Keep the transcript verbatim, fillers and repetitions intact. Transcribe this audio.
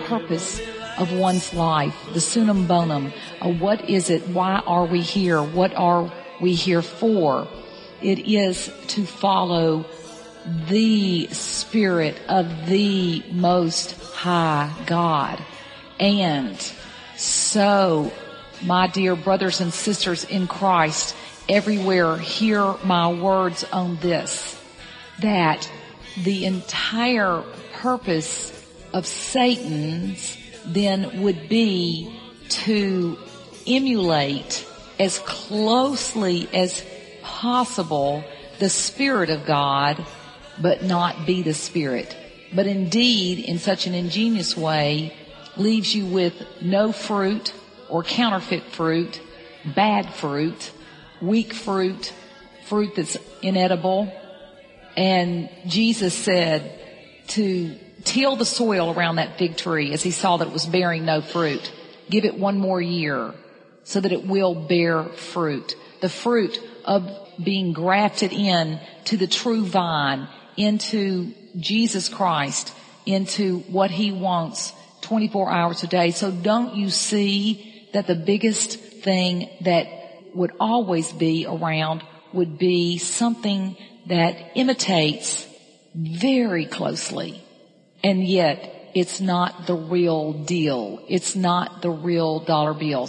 purpose of one's life, the summum bonum. Uh, what is it? Why are we here? What are we here for? It is to follow the Spirit of the Most High God. And so, my dear brothers and sisters in Christ, everywhere, hear my words on this, that the entire purpose of Satan's then would be to emulate as closely as possible the Spirit of God, but not be the Spirit. But indeed, in such an ingenious way, leaves you with no fruit or counterfeit fruit, bad fruit, weak fruit, fruit that's inedible. And Jesus said to till the soil around that fig tree as he saw that it was bearing no fruit. Give it one more year so that it will bear fruit. The fruit of being grafted in to the true vine, into Jesus Christ, into what he wants twenty-four hours a day. So don't you see that the biggest thing that would always be around would be something that imitates very closely, and yet it's not the real deal. It's not the real dollar bill.